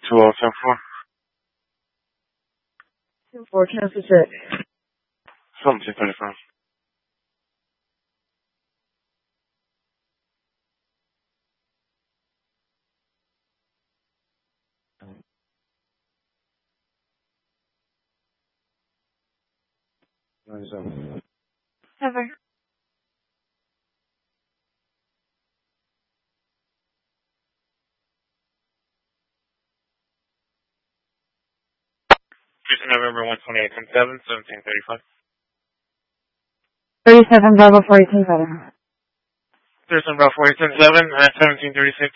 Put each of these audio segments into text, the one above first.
2010-4. 2-4-10-6. 1735. Ever. November 128-7, 1735. 37 Bravo 4-7. 37 Bravo 4-7 at 1736.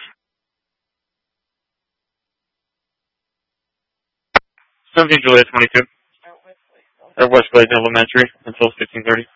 17 Juliet 22. At Westlake Elementary until 1530.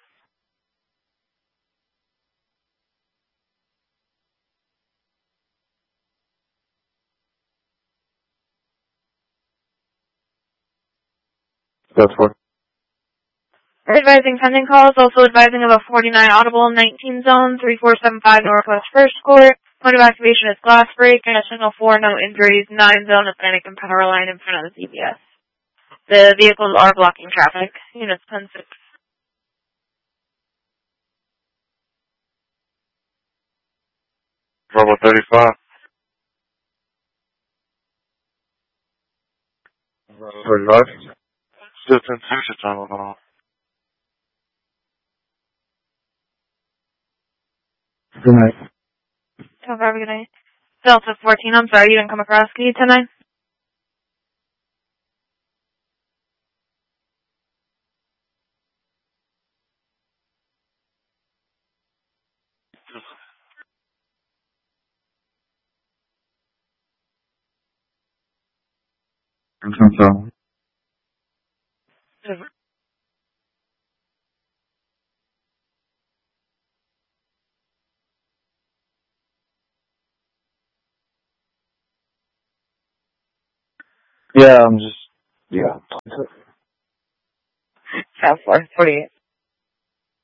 That's what. Advising pending calls, also advising of a 49 audible 19 zone, 3475 Northwest First Court. Point of activation is glass break, and a signal 4, no injuries, 9 zone, Atlantic and power line in front of the CVS. The vehicles are blocking traffic. Units 10-6. Bravo 35. Bravo 35. Still 10-6 it's on going on. Good night. Have a good night. Delta 14, I'm sorry, you didn't come across. Can you 10-9? Yeah, I'm just, yeah. 48.